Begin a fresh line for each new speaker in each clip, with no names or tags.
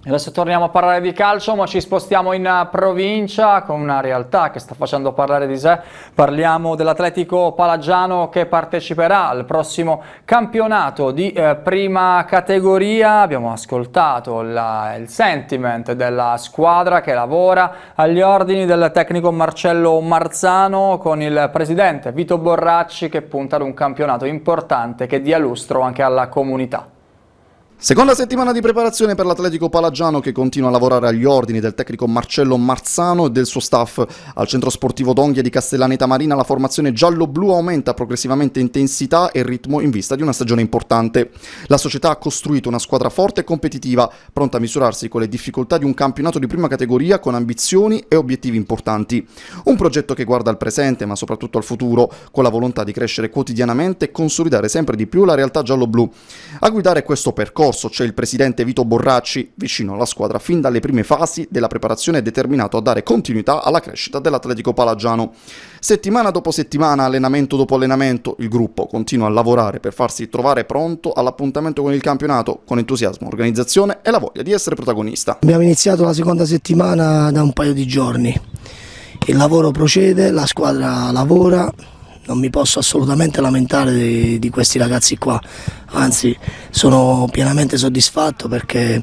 Adesso torniamo a parlare di calcio, ma ci spostiamo in provincia con una realtà che sta facendo parlare di sé. Parliamo dell'Atletico Palagiano che parteciperà al prossimo campionato di prima categoria. Abbiamo ascoltato il sentiment della squadra che lavora agli ordini del tecnico Marcello Marzano, con il presidente Vito Borracci che punta ad un campionato importante che dia lustro anche alla comunità.
Seconda settimana di preparazione per l'Atletico Palagiano, che continua a lavorare agli ordini del tecnico Marcello Marzano e del suo staff. Al centro sportivo Donghia di Castellaneta Marina la formazione giallo-blu aumenta progressivamente intensità e ritmo in vista di una stagione importante. La società ha costruito una squadra forte e competitiva, pronta a misurarsi con le difficoltà di un campionato di prima categoria, con ambizioni e obiettivi importanti. Un progetto che guarda al presente ma soprattutto al futuro, con la volontà di crescere quotidianamente e consolidare sempre di più la realtà giallo-blu. A guidare questo percorso c'è il presidente Vito Borracci, vicino alla squadra fin dalle prime fasi della preparazione, determinato a dare continuità alla crescita dell'Atletico Palagiano. Settimana dopo settimana, allenamento dopo allenamento, il gruppo continua a lavorare per farsi trovare pronto all'appuntamento con il campionato, con entusiasmo, organizzazione e la voglia di essere protagonista.
Abbiamo iniziato la seconda settimana da un paio di giorni. Il lavoro procede, la squadra lavora. Non mi posso assolutamente lamentare di questi ragazzi qua, anzi sono pienamente soddisfatto perché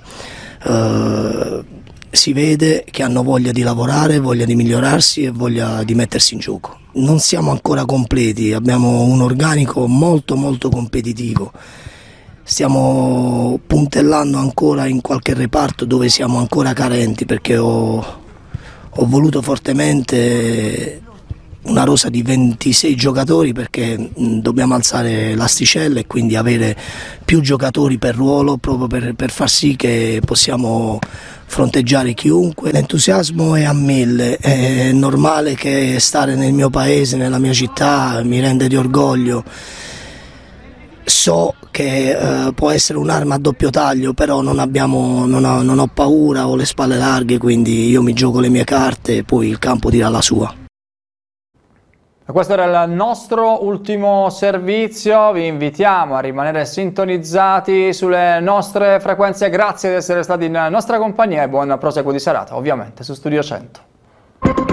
si vede che hanno voglia di lavorare, voglia di migliorarsi e voglia di mettersi in gioco. Non siamo ancora completi, abbiamo un organico molto competitivo. Stiamo puntellando ancora in qualche reparto dove siamo ancora carenti, perché ho voluto fortemente una rosa di 26 giocatori, perché dobbiamo alzare l'asticella e quindi avere più giocatori per ruolo, proprio per far sì che possiamo fronteggiare chiunque. L'entusiasmo è a 1000, è normale che stare nel mio paese, nella mia città, mi rende di orgoglio. So che può essere un'arma a doppio taglio, però non ho paura, ho le spalle larghe, quindi io mi gioco le mie carte e poi il campo dirà la sua.
Questo era il nostro ultimo servizio, vi invitiamo a rimanere sintonizzati sulle nostre frequenze. Grazie di essere stati in nostra compagnia e buon proseguo di serata, ovviamente su Studio 100.